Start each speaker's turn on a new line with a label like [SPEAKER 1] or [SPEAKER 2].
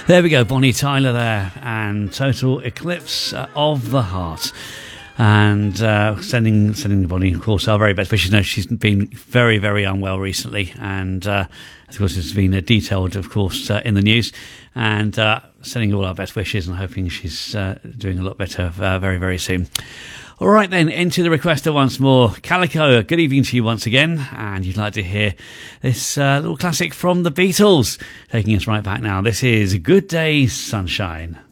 [SPEAKER 1] There we go, Bonnie Tyler there, and Total Eclipse of the Heart. And sending Bonnie, of course, our very best wishes. No, she's been very, very unwell recently, and of course it's been detailed, of course, in the news. And sending all our best wishes and hoping she's doing a lot better very, very soon. All right then, into the requester once more. Calico, good evening to you once again, and you'd like to hear this little classic from the Beatles, taking us right back now. This is Good Day Sunshine.